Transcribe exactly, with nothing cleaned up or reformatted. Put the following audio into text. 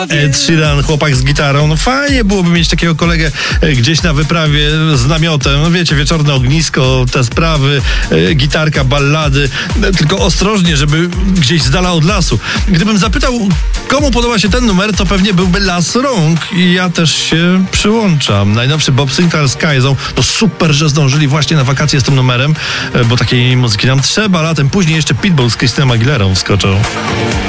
Ed Sheeran, chłopak z gitarą. No fajnie byłoby mieć takiego kolegę gdzieś na wyprawie z namiotem. No wiecie, wieczorne ognisko, te sprawy, gitarka, ballady. Tylko ostrożnie, żeby gdzieś z dala od lasu. Gdybym zapytał, komu podoba się ten numer, to pewnie byłby Las Rąk i ja też się przyłączam. Najnowszy Bob Sinclair z Kajzą. No super, że zdążyli właśnie na wakacje z tym numerem, bo takiej muzyki nam trzeba. Latem później jeszcze Pitbull z Christiną Aguilerą wskoczą.